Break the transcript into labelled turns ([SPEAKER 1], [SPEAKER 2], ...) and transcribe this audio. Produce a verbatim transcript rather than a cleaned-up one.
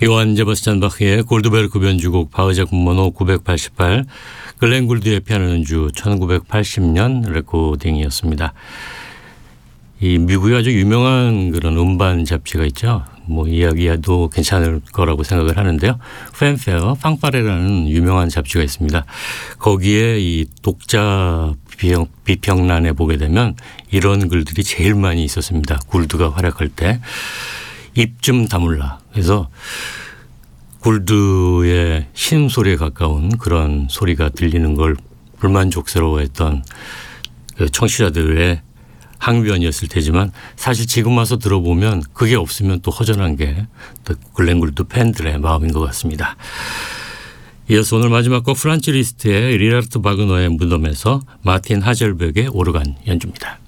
[SPEAKER 1] 요한 제바스찬 바흐의 골드베르크 변주곡 바흐작 번호 구백팔십팔, 글렌 굴드의 피아노 연주 천구백팔십 년 레코딩이었습니다. 이 미국에 아주 유명한 그런 음반 잡지가 있죠. 뭐 이야기해도 괜찮을 거라고 생각을 하는데요. 팬페어 팡파레라는 유명한 잡지가 있습니다. 거기에 이 독자 비평, 비평란에 보게 되면 이런 글들이 제일 많이 있었습니다. 굴드가 활약할 때. 입 좀 다물라. 그래서 굴드의 신음소리에 가까운 그런 소리가 들리는 걸 불만족스러워했던 청취자들의 항변이었을 테지만 사실 지금 와서 들어보면 그게 없으면 또 허전한 게 또 글렌 굴드 팬들의 마음인 것 같습니다. 이어서 오늘 마지막 곡 프란츠 리스트의 리하르트 바그너의 무덤에서 마틴 하젤베그의 오르간 연주입니다.